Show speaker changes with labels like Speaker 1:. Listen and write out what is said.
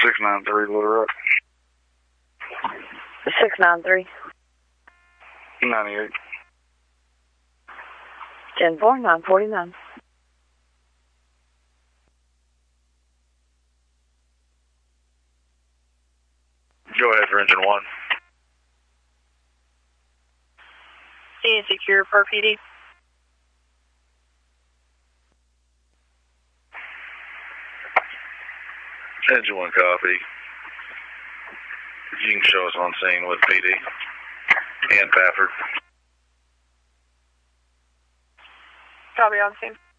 Speaker 1: 693 Little Rock.
Speaker 2: 693.
Speaker 1: 98.
Speaker 2: 10-4, 949.
Speaker 1: Go ahead for engine 1.
Speaker 2: Being secure for PD.
Speaker 1: Engine 1 copy. You can show us on scene with PD and Pafford.
Speaker 2: Copy on scene.